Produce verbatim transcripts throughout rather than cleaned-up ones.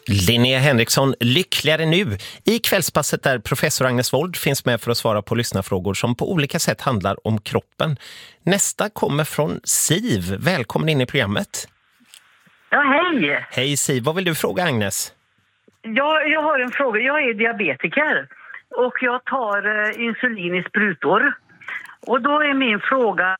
Linnea Henriksson, lyckligare nu. I kvällspasset där professor Agnes Wold finns med för att svara på lyssnarfrågor som på olika sätt handlar om kroppen. Nästa kommer från Siv. Välkommen in i programmet. Ja, hej. Hej Siv, vad vill du fråga Agnes? Ja, jag har en fråga. Jag är diabetiker och jag tar eh, insulin i sprutor. Och då är min fråga...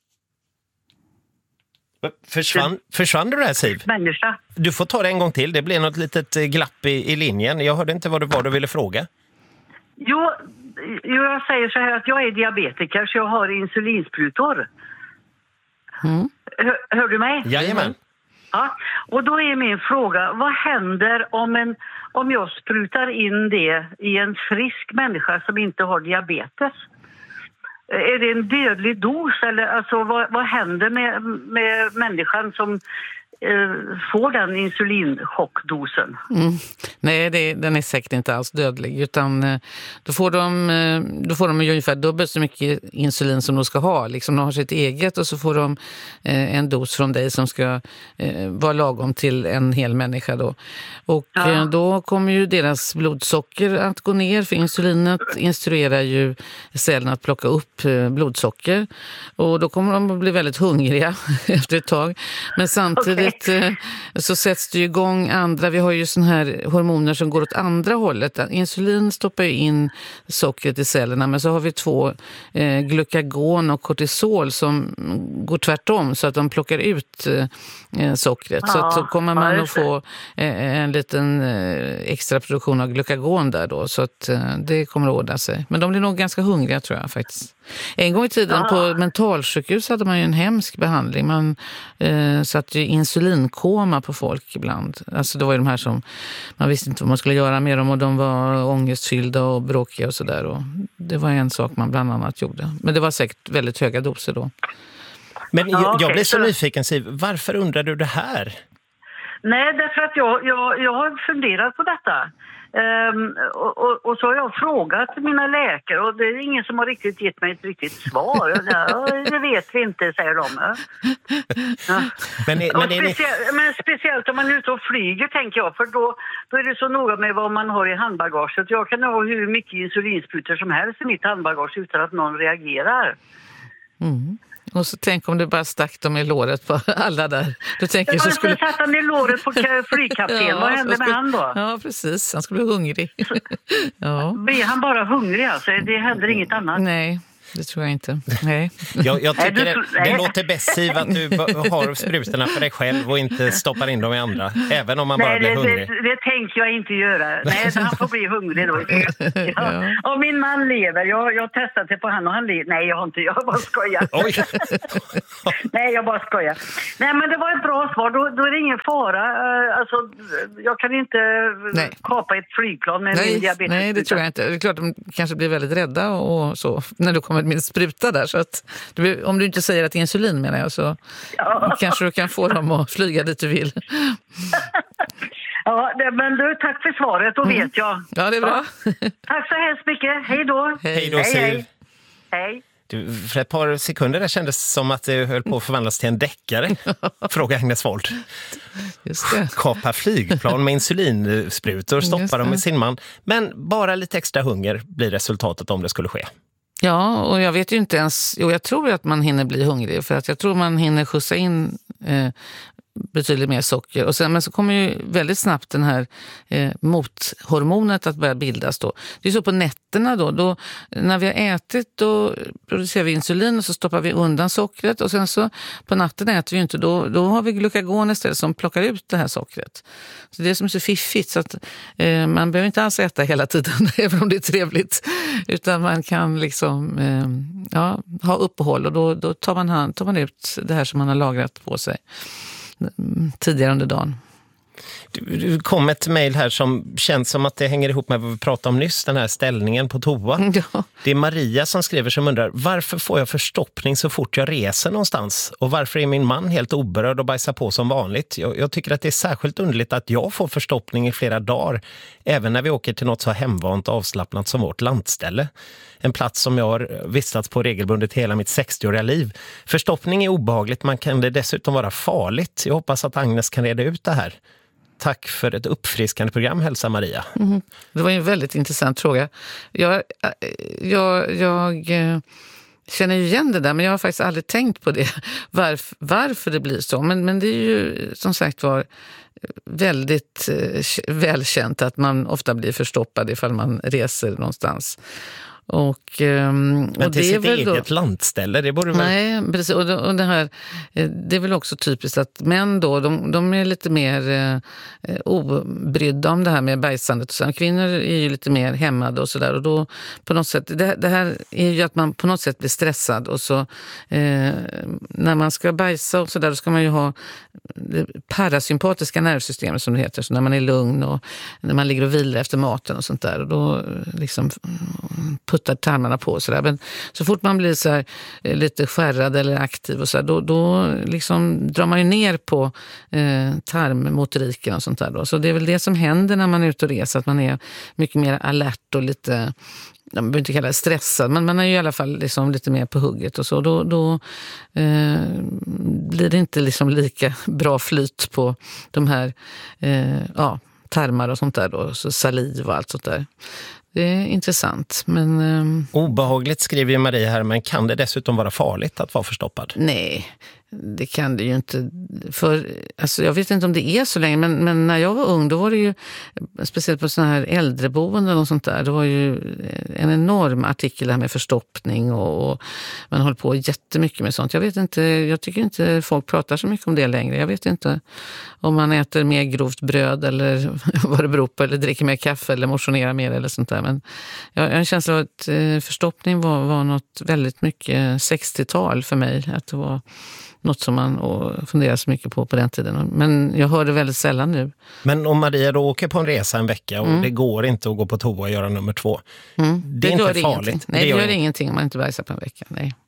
Försvann, försvann du där Siv? Människa. Du får ta det en gång till. Det blev något litet glapp i, i linjen. Jag hörde inte vad det var du ville fråga. Jo, jo, jag säger så här att jag är diabetiker så jag har insulinsprutor. Mm. Hör, hör du mig? Jajamän. Ja, och då är min fråga, vad händer om, en, om jag sprutar in det i en frisk människa som inte har diabetes? Är det en dödlig dos eller alltså, vad, vad händer med, med människan som eh, får den insulinchockdosen? Mm. Nej, det, den är säkert inte alls dödlig utan eh, då får de, eh, då får de ju ungefär dubbelt så mycket insulin som de ska ha. Liksom de har sitt eget och så får de eh, en dos från dig som ska eh, vara lagom till en hel människa då. Och ja. eh, då kommer ju deras blodsocker att gå ner för insulinet instruerar ju cellen att plocka upp eh, blodsocker och då kommer de att bli väldigt hungriga efter ett tag. Men samtidigt okay. eh, så sätts det ju igång andra, vi har ju sån här hormoner som går åt andra hållet. Insulin stoppar ju in sockret i cellerna men så har vi två eh, glukagon och kortisol som går tvärtom så att de plockar ut eh, sockret. Ja, så att så kommer man att få eh, en liten eh, extra produktion av glukagon där då så att eh, det kommer att ordna sig. Men de blir nog ganska hungriga tror jag faktiskt. En gång i tiden ja. på mentalsjukhus hade man ju en hemsk behandling. Man eh, satte ju insulinkoma på folk ibland. Alltså det var ju de här som man visste inte vad man skulle göra med dem och de var ångestfyllda och bråkiga och sådär. Och det var en sak man bland annat gjorde. Men det var säkert väldigt höga doser då. Men ja, jag, okay. jag blir så nyfiken Siv, varför undrar du det här? Nej, därför att jag, jag, jag har funderat på detta. Um, och, och, och så har jag frågat mina läkare och det är ingen som har riktigt gett mig ett riktigt svar. Ja, det vet vi inte, säger de. Ja. Men, är, men, är speciellt, ni... men speciellt om man är ute och flyger tänker jag, för då, då är det så noga med vad man har i handbagaget. Jag kan ha hur mycket insulinsprutor som helst i mitt handbagage utan att någon reagerar. Mm. Och så tänk om du bara stack dem i låret på alla där. Du tänker ja, så skulle... satt han i låret på flygkapten. ja, vad hände skulle... med han då? Ja, precis. Han skulle bli hungrig. ja. Blir han bara hungrig alltså? Det händer inget annat. Nej. Det tror jag inte. Nej. Jag, jag tycker det, det låter bäst Siv att du har sprutorna för dig själv och inte stoppar in dem i andra. Även om man Nej, bara blir det, hungrig. Det, det tänker jag inte göra. Nej, han får bli hungrig då. Ja. Ja. Och min man lever. Jag, jag har testat det på han och han lever. Nej, jag har inte. Jag bara skojar. Oj. Nej, jag bara skojar. Nej, men det var ett bra svar. Då, då är det ingen fara. Alltså, jag kan inte nej. kapa ett flygplan med nej, min diabetes. Nej, det tror jag inte. Det är klart att de kanske blir väldigt rädda och så när du kommer med spruta där så att du, om du inte säger att det är insulin menar jag så ja. kanske du kan få dem att flyga dit du vill. Ja, det, men du, tack för svaret, då mm. vet jag. Ja, det är bra. Ja. Tack så hemskt mycket. Hej då. Hej då, Siv. Hej. Hej. Du, för ett par sekunder där kändes som att det höll på att förvandlas till en deckare. Fråga Agnes Wold. Just det. Kapa flygplan med insulinsprutor, stoppa dem med sin man. Men bara lite extra hunger blir resultatet om det skulle ske. Ja, och jag vet ju inte ens... Jo, jag tror att man hinner bli hungrig för att jag tror man hinner skjutsa in eh, betydligt mer socker. Och sen, men så kommer ju väldigt snabbt den här eh, mothormonet att börja bildas då. Det är så på nätterna då, då. När vi har ätit då producerar vi insulin och så stoppar vi undan sockret. Och sen så på natten äter vi ju inte. Då, då har vi glukagon istället som plockar ut det här sockret. Så det är som är så fiffigt så att eh, man behöver inte alls äta hela tiden även om det är trevligt. Utan man kan liksom eh, ja, ha uppehåll och då, då tar, man hand, tar man ut det här som man har lagrat på sig tidigare under dagen. Du kom ett mejl här som känns som att det hänger ihop med vad vi pratade om nyss, den här ställningen på toa. Ja. Det är Maria som skriver som undrar, varför får jag förstoppning så fort jag reser någonstans? Och varför är min man helt oberörd och bajsar på som vanligt? Jag, jag tycker att det är särskilt underligt att jag får förstoppning i flera dagar, även när vi åker till något så hemvant och avslappnat som vårt landställe. En plats som jag har vistats på regelbundet hela mitt sextioåriga liv. Förstoppning är obehagligt, man kan det dessutom vara farligt. Jag hoppas att Agnes kan reda ut det här. Tack för ett uppfriskande program, hälsa Maria. Mm. Det var en väldigt intressant fråga. Jag, jag, jag känner ju igen det där, men jag har faktiskt aldrig tänkt på det. Varför, varför det blir så. Men, men det är ju som sagt var väldigt välkänt att man ofta blir förstoppad ifall man reser någonstans. Och, men till och det sitt är väl eget då, landställe, det borde väl... Nej, precis. Och det, och det här, det är väl också typiskt att män då, de, de är lite mer eh, obrydda om det här med bajsandet. Och sen, kvinnor är ju lite mer hämmade och sådär. Och då på något sätt, det, det här är ju att man på något sätt blir stressad. Och så eh, när man ska bajsa och sådär, då ska man ju ha det parasympatiska nervsystemet som det heter. Så när man är lugn och när man ligger och vilar efter maten och sånt där. Och då liksom puttar tarmarna på och sådär. Men så fort man blir så här, lite skärrad eller aktiv och så här, då, då liksom drar man ju ner på eh, tarmmotoriken och sånt där då. Så det är väl det som händer när man är ute och reser, att man är mycket mer alert och lite, jag behöver inte kalla det stressad, men man är ju i alla fall liksom lite mer på hugget och så. Då, då eh, blir det inte liksom lika bra flyt på de här eh, ja, tarmar och sånt där då, så saliv och allt sånt där. Det är intressant, men... Um... Obehagligt skriver ju Maria här, men kan det dessutom vara farligt att vara förstoppad? Nej, det kan det ju inte. För, alltså jag vet inte om det är så länge, men, men när jag var ung, då var det ju, speciellt på sådana här äldreboenden och sånt där, det var ju en enorm artikel här med förstoppning och, och man håller på jättemycket med sånt. Jag vet inte, jag tycker inte folk pratar så mycket om det längre. Jag vet inte om man äter mer grovt bröd eller vad det beror på, eller dricker mer kaffe eller motionerar mer eller sånt där. Men jag har en känsla av att förstoppning var, var något väldigt mycket sextiotal för mig, att det var något som man funderar så mycket på på den tiden. Men jag hör det väldigt sällan nu. Men om Maria då åker på en resa en vecka och mm. det går inte att gå på toa och göra nummer två. Mm. Det är det inte farligt. Ingenting. Nej, det, det gör, gör ingenting om man inte bajsar på en vecka. Nej.